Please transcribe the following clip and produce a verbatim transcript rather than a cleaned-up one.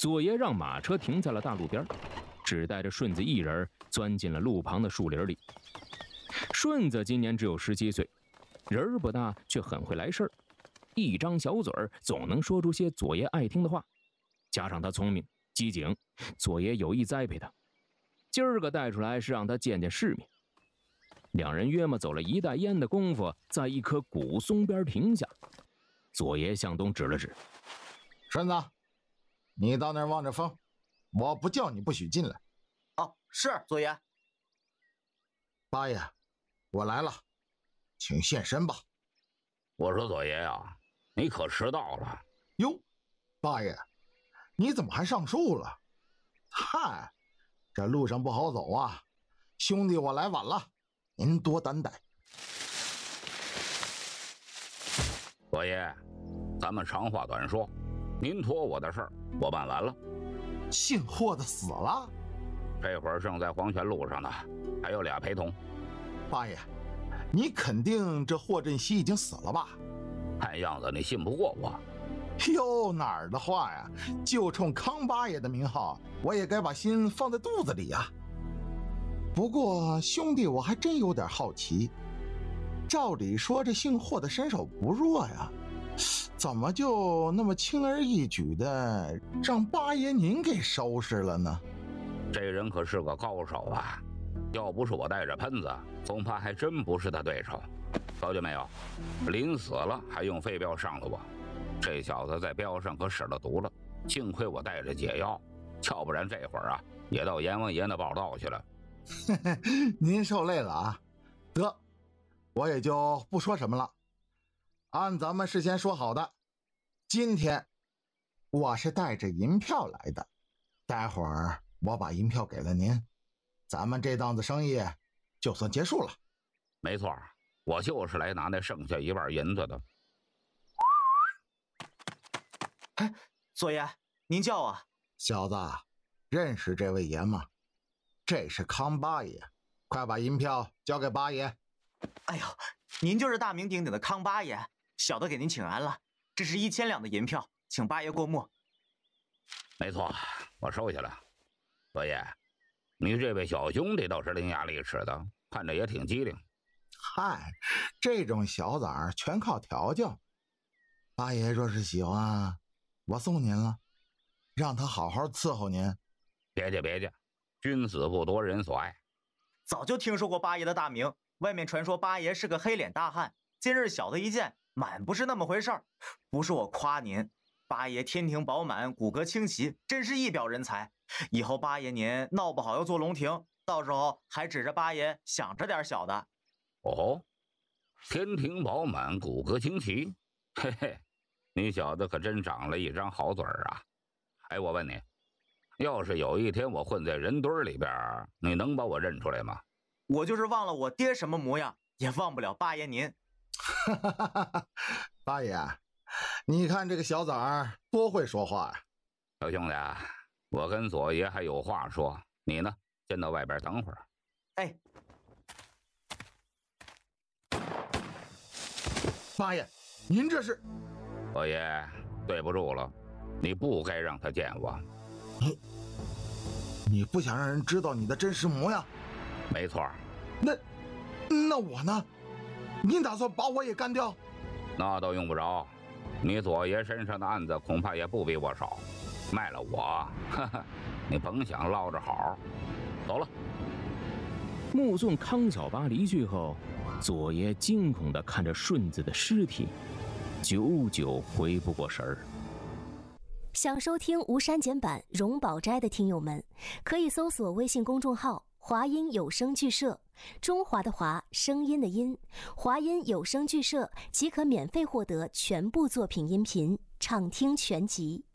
左爷让马车停在了大路边，只带着顺子一人钻进了路旁的树林里。顺子今年只有十七岁，人儿不大，却很会来事儿，一张小嘴儿总能说出些左爷爱听的话。加上他聪明机警，左爷有意栽培他，今儿个带出来是让他见见世面。两人约莫走了一袋烟的功夫，在一棵古松边停下。左爷向东指了指：“ 顺子，你到那儿望着风，我不叫你不许进来。”“ 哦，是左爷。”“ 八爷，我来了，请现身吧。”“ 我说左爷呀，你可迟到了。”“ 哟，八爷，你怎么还上树了？”“嗨，这路上不好走啊，兄弟我来晚了，您多担待。”“ 左爷，咱们长话短说，您托我的事儿我办完了。”“ 姓霍的死了？”“ 这会儿正在黄泉路上呢，还有俩陪同。”“ 八爷，你肯定这霍振西已经死了吧？”“ 看样子你信不过我。”“ 哟，哪儿的话呀，就冲康八爷的名号，我也该把心放在肚子里呀。不过兄弟我还真有点好奇，照理说这姓霍的身手不弱呀，怎么就那么轻而易举的让八爷您给收拾了呢？”“ 这人可是个高手啊，要不是我带着喷子，恐怕还真不是他对手。瞧见没有，临死了还用飞镖上了我。这小子在镖上可使了毒了，幸亏我带着解药，要不然这会儿啊也到阎王爷那报道去了。”“ 您受累了啊，得，我也就不说什么了。按咱们事先说好的，今天我是带着银票来的，待会儿我把银票给了您，咱们这档子生意就算结束了。”“ 没错，我就是来拿那剩下一半银子的。”“ 哎，左爷，您叫我。”“ 小子，认识这位爷吗？这是康八爷，快把银票交给八爷。”“ 哎呦，您就是大名鼎鼎的康八爷，小的给您请安了。这是一千两的银票，请八爷过目。”“ 没错，我收下了。左爷，你这位小兄弟倒是伶牙俐齿的，看着也挺机灵。”“ 嗨，这种小崽儿全靠调教。八爷若是喜欢，我送您了，让他好好伺候您。”“ 别介别介，君子不夺人所爱。”“ 早就听说过八爷的大名，外面传说八爷是个黑脸大汉，今日小的一见，满不是那么回事儿。不是我夸您，八爷天庭饱满，骨骼清奇，真是一表人才。以后八爷您闹不好要做龙庭，到时候还指着八爷想着点小的。”“ 哦，天庭饱满，骨骼清奇，嘿嘿，你小子可真长了一张好嘴儿啊！哎，我问你，要是有一天我混在人堆里边，你能把我认出来吗？”“ 我就是忘了我爹什么模样，也忘不了八爷您。”“ 哈哈哈哈，八爷，你看这个小崽儿多会说话呀！”“ 小兄弟，我跟左爷还有话说，你呢，先到外边等会儿。”“ 哎。”“ 八爷，您这是……”“ 左爷，对不住了，你不该让他见我。”“ 你你不想让人知道你的真实模样？”“ 没错。”“ 那那我呢？您打算把我也干掉？”“ 那倒用不着，你左爷身上的案子恐怕也不比我少，卖了我，哈哈，你甭想捞着好。走了。” 目送康小八离去后，左爷惊恐地看着顺子的尸体，久久回不过神儿。 想收听无删减版荣宝斋的听友们，可以搜索微信公众号华音有声剧社，中华的华，声音的音，华音有声剧社即可免费获得全部作品音频，畅听全集。